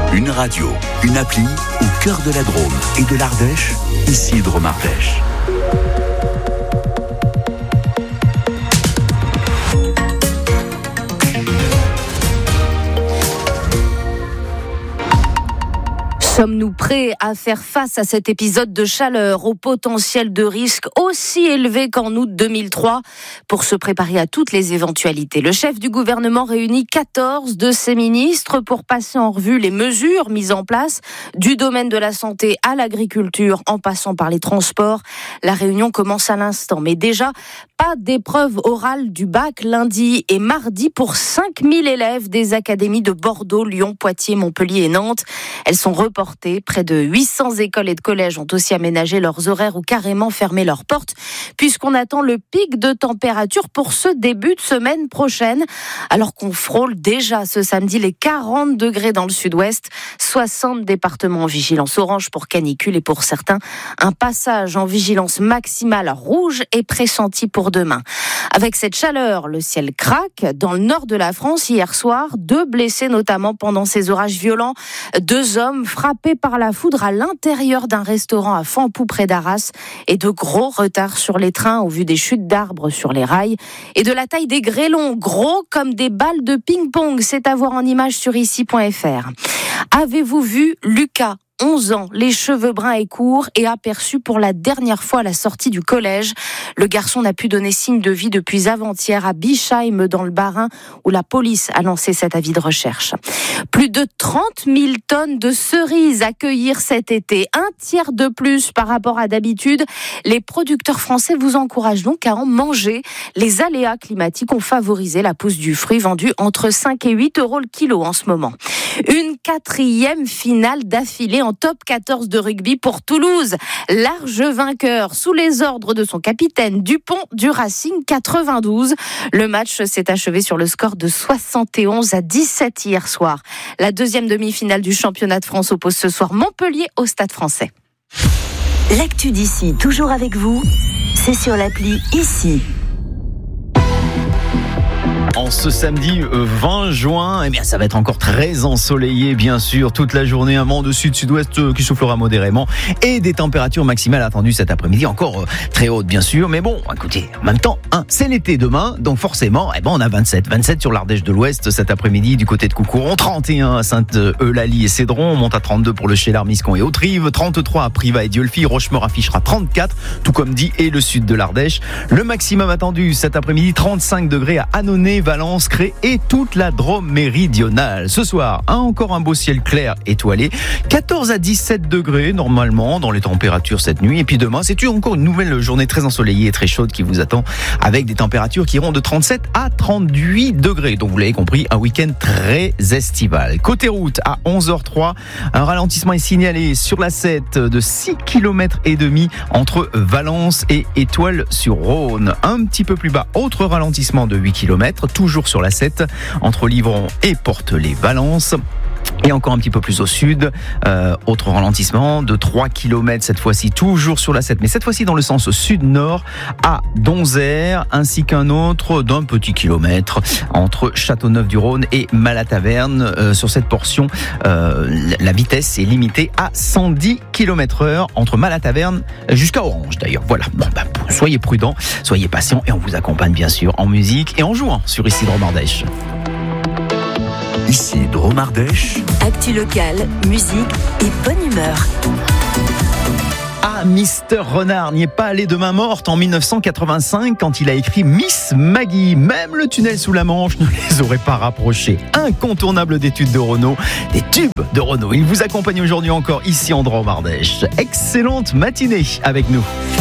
Une radio, une appli au cœur de la Drôme et de l'Ardèche, ici Drôme Ardèche. Sommes-nous prêts à faire face à cet épisode de chaleur au potentiel de risque aussi élevé qu'en août 2003 ? Pour se préparer à toutes les éventualités, le chef du gouvernement réunit 14 de ses ministres pour passer en revue les mesures mises en place du domaine de la santé à l'agriculture en passant par les transports. La réunion commence à l'instant, mais déjà pas d'épreuve orale du bac lundi et mardi pour 5000 élèves des académies de Bordeaux, Lyon, Poitiers, Montpellier et Nantes. Elles sont reportées. Près de 800 écoles et de collèges ont aussi aménagé leurs horaires ou carrément fermé leurs portes puisqu'on attend le pic de température pour ce début de semaine prochaine. Alors qu'on frôle déjà ce samedi les 40 degrés dans le sud-ouest, 60 départements en vigilance orange pour canicule et pour certains, un passage en vigilance maximale rouge est pressenti pour demain. Avec cette chaleur, le ciel craque. Dans le nord de la France, hier soir, 2 blessés notamment pendant ces orages violents. 2 hommes frappés par la foudre à l'intérieur d'un restaurant à Fampou près d'Arras et de gros retards sur les trains au vu des chutes d'arbres sur les rails et de la taille des grêlons, gros comme des balles de ping-pong. C'est à voir en image sur ici.fr. Avez-vous vu Lucas ? 11 ans, les cheveux bruns et courts et aperçu pour la dernière fois à la sortie du collège. Le garçon n'a pu donner signe de vie depuis avant-hier à Bischheim dans le Bas-Rhin où la police a lancé cet avis de recherche. Plus de 30 000 tonnes de cerises à cueillir cet été, un tiers de plus par rapport à d'habitude. Les producteurs français vous encouragent donc à en manger. Les aléas climatiques ont favorisé la pousse du fruit vendu entre 5 et 8 euros le kilo en ce moment. Une 4e finale d'affilée en top 14 de rugby pour Toulouse. Large vainqueur sous les ordres de son capitaine Dupont du Racing 92. Le match s'est achevé sur le score de 71-17 hier soir. La 2e demi-finale du championnat de France oppose ce soir Montpellier au Stade Français. L'actu d'ici, toujours avec vous, c'est sur l'appli Ici. En ce samedi 20 juin, eh bien, ça va être encore très ensoleillé, bien sûr, toute la journée. Un vent de sud-sud-ouest qui soufflera modérément et des températures maximales attendues cet après-midi, encore très hautes, bien sûr. Mais bon, écoutez, en même temps, c'est l'été demain, donc forcément, on a 27 sur l'Ardèche de l'Ouest cet après-midi du côté de Coucouron, 31 à Sainte-Eulalie et Cédron, on monte à 32 pour le Chélar, Miscon et Autrive, 33 à Privas et Dieulefit, Rochemort affichera 34, tout comme dit, et le sud de l'Ardèche. Le maximum attendu cet après-midi, 35 degrés à Annonay, Valence, Cré et toute la Drôme méridionale. Ce soir, encore un beau ciel clair étoilé, 14 à 17 degrés normalement dans les températures cette nuit. Et puis demain, c'est encore une nouvelle journée très ensoleillée et très chaude qui vous attend avec des températures qui iront de 37 à 38 degrés. Donc vous l'avez compris, un week-end très estival. Côté route, à 11h03, un ralentissement est signalé sur la 7 de 6 km et demi entre Valence et Étoile-sur-Rhône. Un petit peu plus bas, autre ralentissement de 8 km, toujours sur la 7, entre Livron et Portelet-Valence. Et encore un petit peu plus au sud, autre ralentissement de 3 km cette fois-ci, toujours sur la 7, mais cette fois-ci dans le sens sud-nord à Donzère, ainsi qu'un autre d'un petit kilomètre entre Châteauneuf-du-Rhône et Malataverne. Sur cette portion, la vitesse est limitée à 110 km/h entre Malataverne jusqu'à Orange d'ailleurs. Voilà, soyez prudents, soyez patients et on vous accompagne bien sûr en musique et en jouant sur ici Drôme Ardèche. Ici Drôme Ardèche. Actu locale, musique et bonne humeur. Ah, Mister Renard n'y est pas allé de main morte en 1985 quand il a écrit Miss Maggie. Même le tunnel sous la Manche ne les aurait pas rapprochés. Incontournable des tubes de Renaud, des tubes de Renaud. Il vous accompagne aujourd'hui encore ici en Drôme Ardèche. Excellente matinée avec nous.